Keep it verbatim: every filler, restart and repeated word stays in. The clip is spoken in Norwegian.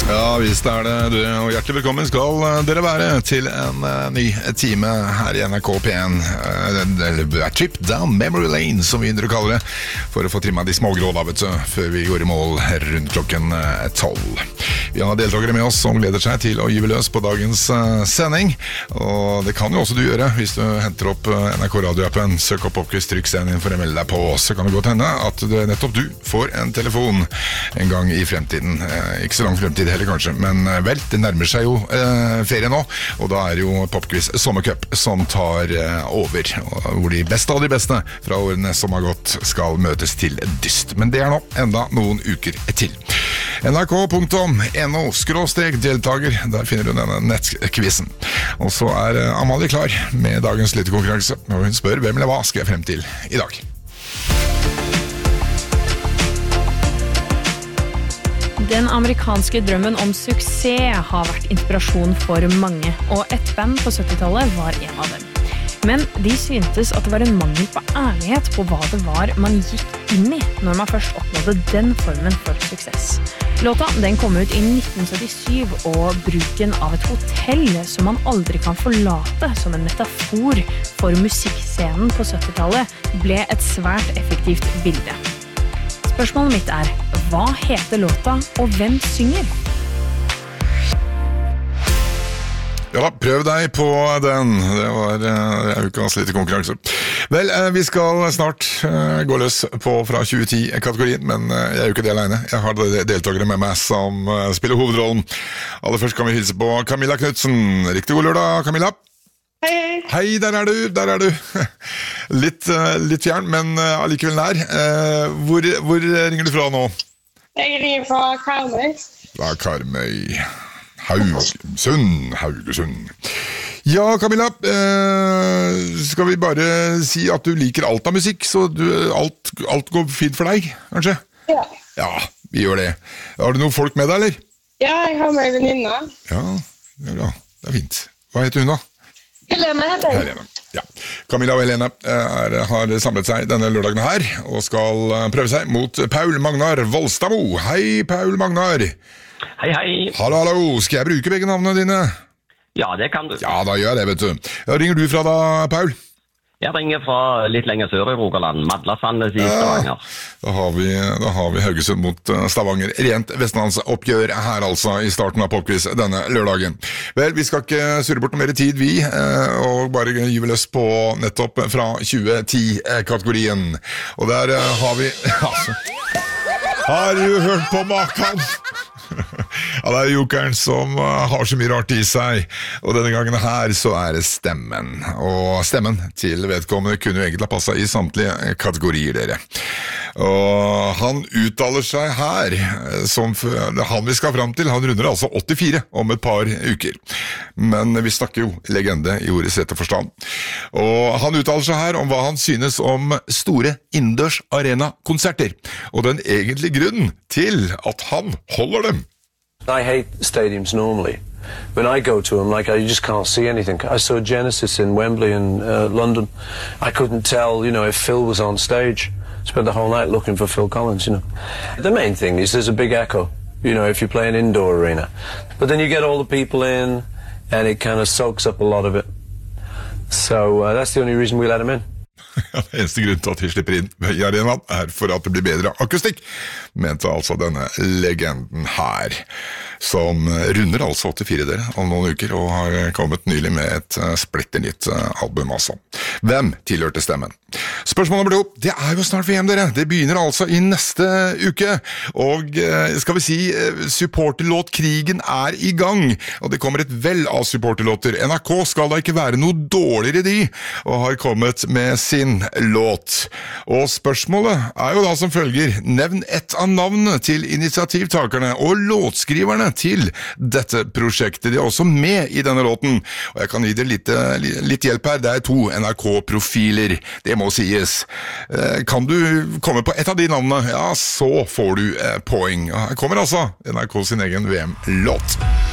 Ja, visst er det du, og hjertelig velkommen skal dere være til en uh, ny time her i N R K P en, uh, Trip Down Memory Lane, som vi indre kaller det, for å få trimmet de små grå da, vet du, før vi går i mål rundt klokken tolv. Vi har deltakere med oss som gleder seg til å gyve løs på dagens uh, sending, og det kan jo også du gjøre hvis du henter opp uh, N R K radioappen, søk opp Popquiz, trykk send inn for å melde deg på, så kan det godt hende at det, nettopp du får en telefon en gang i fremtiden, uh, ikke så lang fremtid heller kanskje, men vel, det nærmer seg jo eh, ferie nå, og da er jo Popquiz Sommercup som tar eh, over, hvor de beste av de beste fra årene som har gått skal møtes til dyst. Men det er nå enda noen uker til. N R K punktum N O skråstrek deltager, der finner du denne nettkvissen. Og så er eh, Amalie klar med dagens lyttekonkurranse, og hun spør hvem eller hva skal jeg frem til i dag. Den amerikanske drømmen om suksess har vært inspirasjon for mange, og et band på syttitallet var en av dem. Men de syntes at det var en mangel på ærlighet på hva det var man gikk inn i når man først oppnådde den formen for suksess. Låta den kom ut i nitten syttisju, og bruken av et hotell som man aldri kan forlate som en metafor for musikkscenen på syttitallet ble et svært effektivt bilde. Spørsmålet mitt er, hva heter låta, og hvem synger? Ja, prøv deg på den. Det var uh, ukas lite konkurranse. Vel, uh, vi skal snart uh, gå løs på fra tjue ti-kategorien, men uh, jeg er jo ikke det alene. Jeg har deltakere med meg som uh, spiller hovedrollen. Aller først kan vi hilse på Camilla Knudsen. Riktig god lørdag, Camilla. Hei, hei. Hei, der er du, der er du. Litt, uh, litt fjern, men uh, allikevel nær. Uh, hvor, hvor ringer du fra nå? Jeg ringer fra Karmøy. Fra Karmøy. Haugesund, Haugesund. Ja, Camilla, uh, skal vi bare si at du liker alt av musikk, så du, alt, alt går fint for deg, kanskje? Ja. Ja, vi gjør det. Har du noen folk med deg, eller? Ja, jeg har med en venninne. Ja, det er bra. Det er fint. Hva heter hun da? Helene heter jeg. Helene, ja. Camilla og Helene er, har samlet seg denne lørdagen her, og skal prøve seg mot Paul Magnar Volstamo. Hei, Paul Magnar. Hei, hei. Hallo, hallo. Skal jeg bruke begge navnene dine? Ja, det kan du. Ja, da gjør jeg det, vet du. Ja, ringer du fra da, Paul? Jeg ringer fra litt lenger sør i Rogaland, Madlasandes i Stavanger. Ja, da har vi, da har vi Haugesund mot Stavanger. Rent vestlandsoppgjør her altså i starten av Popquiz denne lørdagen. Vel, vi skal ikke surre bort noe mer tid, vi, og bare gyve løs på nettopp fra tjue ti-kategorien. Og der har vi... Altså, har du hørt på maken? Ja, det er jokeren som har så mye rart i seg, og denne gangen her så er det stemmen, og stemmen til vedkommende kunne jo egentlig ha passet i samtlige kategorier, dere. Og han uttaler seg her som han vi skal frem til. Han runder altså åttifire om et par uker, men vi snakker jo legende i ordets rette forstand. Og han uttaler seg her om hva han synes om store innendørs arena-konserter, og den egentlige grunnen til at han holder dem. I hate stadiums normally. When I go to them, like, I just can't see anything. I saw Genesis in Wembley in uh, London. I couldn't tell, you know, if Phil was on stage. Spent the whole night looking for Phil Collins, you know. The main thing is there's a big echo, you know, if you play an indoor arena. But then you get all the people in, and it kind of soaks up a lot of it. So uh, that's the only reason we let them in. Ja, det eneste grunn til at vi slipper inn i arenaen er for at det blir bedre akustikk, mente altså denne legenden her, som runder altså åttifire dere om noen uker, og har kommet nylig med et splitter nytt album altså. Hvem tilhørte stemmen? Spørsmål nummer to, det er jo snart V M dere, det begynner altså i neste uke, og skal vi si, supporterlåtkrigen er i gang, og det kommer et vell av supporterlåter. N R K skal da ikke være noe dårligere de, og har kommet med sin låt. Og spørsmålet er jo da som følger, nevn ett av navnene til initiativtakerne og låtskriverne til dette prosjektet. De er også med i denne låten, og jeg kan gi dere litt, litt hjelp her. Det er to N R K-profiler, det må sies. Kan du komme på ett av de navnene? Ja, så får du poeng. Her kommer altså N R K sin egen V M-låt.